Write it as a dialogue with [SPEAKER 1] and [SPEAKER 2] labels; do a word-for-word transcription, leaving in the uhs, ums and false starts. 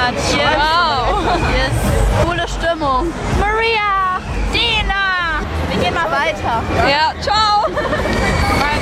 [SPEAKER 1] hundert. Hier,
[SPEAKER 2] Wow.
[SPEAKER 1] hier ist coole Stimmung. Maria, Dina, wir gehen mal weiter.
[SPEAKER 2] Ja, ciao.